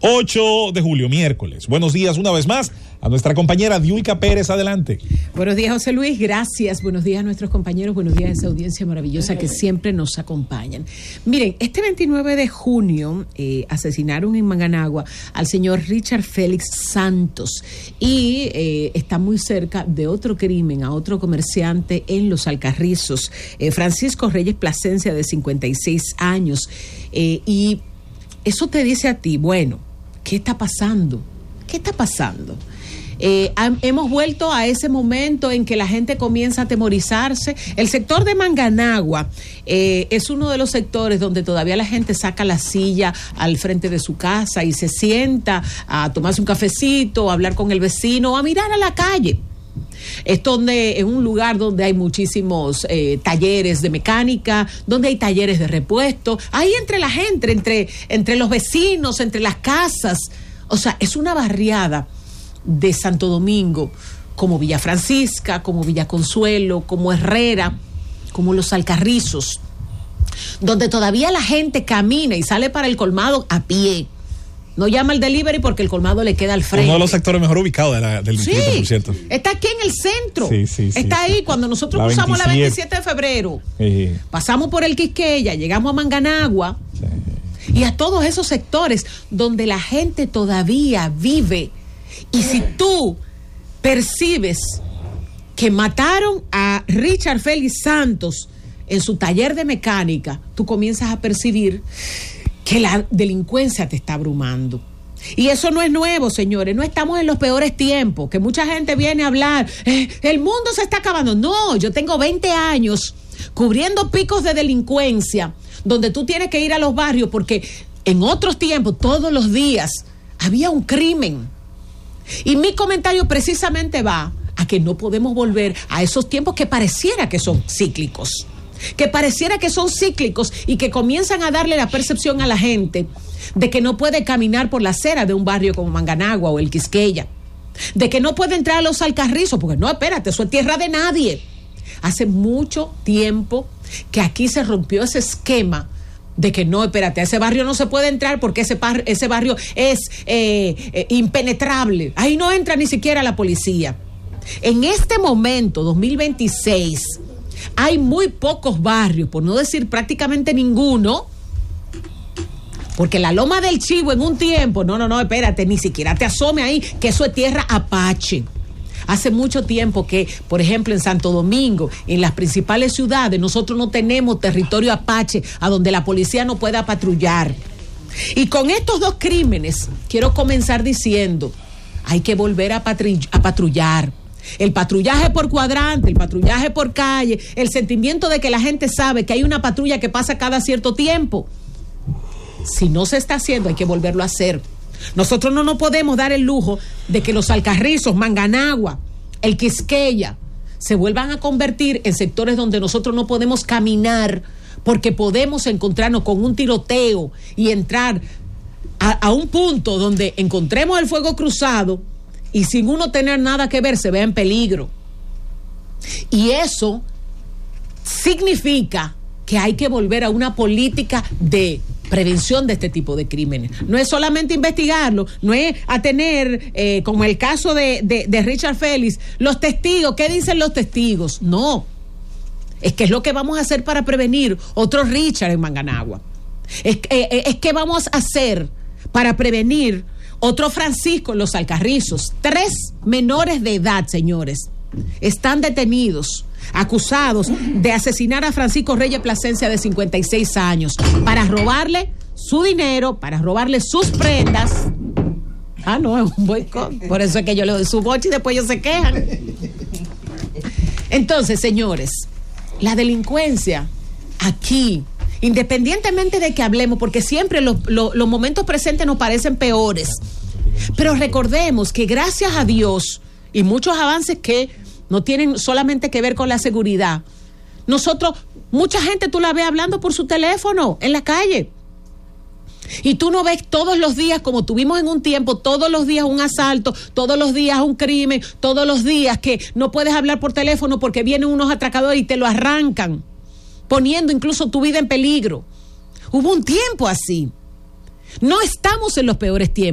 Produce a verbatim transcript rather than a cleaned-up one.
ocho de julio, miércoles. Buenos días una vez más a nuestra compañera Diulca Pérez, adelante. Buenos días, José Luis, gracias. Buenos días a nuestros compañeros, buenos días a esa audiencia maravillosa que siempre nos acompañan. Miren, este veintinueve de junio eh, asesinaron en Manganagua al señor Richard Félix Santos y eh, está muy cerca de otro crimen, a otro comerciante en Los Alcarrizos, eh, Francisco Reyes Plasencia, de cincuenta y seis años. Eh, y eso te dice a ti, bueno, ¿qué está pasando? ¿Qué está pasando? Eh, hemos vuelto a ese momento en que la gente comienza a atemorizarse. El sector de Manganagua eh, es uno de los sectores donde todavía la gente saca la silla al frente de su casa y se sienta a tomarse un cafecito, a hablar con el vecino, a mirar a la calle. Es donde es un lugar donde hay muchísimos eh, talleres de mecánica, donde hay talleres de repuesto, ahí entre la gente, entre, entre los vecinos, entre las casas. O sea, es una barriada de Santo Domingo, como Villa Francisca, como Villa Consuelo, como Herrera, como Los Alcarrizos, donde todavía la gente camina y sale para el colmado a pie. No llama el delivery porque el colmado le queda al frente. Uno de los sectores mejor ubicados de la, del distrito, sí, por cierto. Está aquí en el centro. Sí, sí, sí, está sí, ahí sí. Cuando nosotros la cruzamos veintisiete. la veintisiete de febrero. Sí. Pasamos por el Quisqueya, llegamos a Manganagua. Sí. Y a todos esos sectores donde la gente todavía vive. Y si tú percibes que mataron a Richard Félix Santos en su taller de mecánica, tú comienzas a percibir que la delincuencia te está abrumando. Y eso no es nuevo, señores, no estamos en los peores tiempos, que mucha gente viene a hablar, eh, el mundo se está acabando. No, yo tengo veinte años cubriendo picos de delincuencia, donde tú tienes que ir a los barrios, porque en otros tiempos, todos los días, había un crimen. Y mi comentario precisamente va a que no podemos volver a esos tiempos que pareciera que son cíclicos. que pareciera que son cíclicos y que comienzan a darle la percepción a la gente de que no puede caminar por la acera de un barrio como Manganagua o el Quisqueya, de que no puede entrar a Los Alcarrizos, porque no, espérate, eso es tierra de nadie. Hace mucho tiempo que aquí se rompió ese esquema de que no, espérate, a ese barrio no se puede entrar porque ese, par, ese barrio es eh, eh, impenetrable, ahí no entra ni siquiera la policía. En este momento, dos mil veintiséis, hay muy pocos barrios, por no decir prácticamente ninguno, porque la Loma del Chivo en un tiempo, no, no, no, espérate, ni siquiera te asome ahí, que eso es tierra apache. Hace mucho tiempo que, por ejemplo, en Santo Domingo, en las principales ciudades, nosotros no tenemos territorio apache a donde la policía no pueda patrullar. Y con estos dos crímenes, quiero comenzar diciendo, hay que volver a, patrull- a patrullar. El patrullaje por cuadrante, el patrullaje por calle, el sentimiento de que la gente sabe que hay una patrulla que pasa cada cierto tiempo. Si no se está haciendo, hay que volverlo a hacer. Nosotros no nos podemos dar el lujo de que Los Alcarrizos, Manganagua, el Quisqueya se vuelvan a convertir en sectores donde nosotros no podemos caminar, porque podemos encontrarnos con un tiroteo y entrar a, a un punto donde encontremos el fuego cruzado y sin uno tener nada que ver se vea en peligro. Y eso significa que hay que volver a una política de prevención de este tipo de crímenes. No es solamente investigarlo, no es a tener, eh, como el caso de, de, de Richard Félix, los testigos, ¿qué dicen los testigos? No, es que es lo que vamos a hacer para prevenir otro Richard en Manganagua. Es, eh, es que vamos a hacer para prevenir otro Francisco en Los Alcarrizos. Tres menores de edad, señores, están detenidos, acusados de asesinar a Francisco Reyes Plasencia, de cincuenta y seis años, para robarle su dinero, para robarle sus prendas. Ah, no, es un boicot. Por eso es que yo le doy su boche y después ellos se quejan. Entonces, señores, la delincuencia aquí, independientemente de que hablemos, porque siempre los, los, los momentos presentes nos parecen peores, pero recordemos que gracias a Dios y muchos avances que no tienen solamente que ver con la seguridad, nosotros, mucha gente tú la ves hablando por su teléfono en la calle, y tú no ves todos los días, como tuvimos en un tiempo, todos los días un asalto, todos los días un crimen, todos los días que no puedes hablar por teléfono porque vienen unos atracadores y te lo arrancan, poniendo incluso tu vida en peligro. Hubo un tiempo así. No estamos en los peores tiempos.